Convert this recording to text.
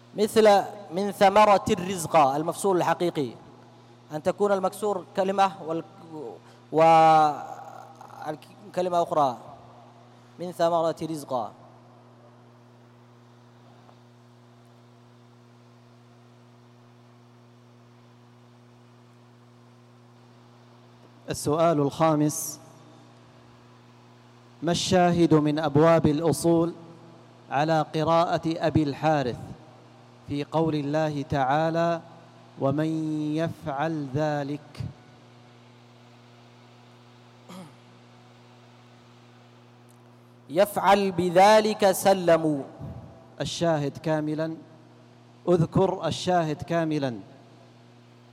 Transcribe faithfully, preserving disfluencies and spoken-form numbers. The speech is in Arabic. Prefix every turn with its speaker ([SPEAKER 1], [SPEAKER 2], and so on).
[SPEAKER 1] مثل من ثمرة الرزق المفصول الحقيقي، أن تكون المكسور كلمة والكلمة أخرى من ثمرة رزق.
[SPEAKER 2] السؤال الخامس: ما الشاهد من أبواب الأصول على قراءة أبي الحارث في قول الله تعالى: ومن يفعل ذلك؟
[SPEAKER 1] يفعل بذلك سلموا.
[SPEAKER 2] الشاهد كاملا، اذكر الشاهد كاملا.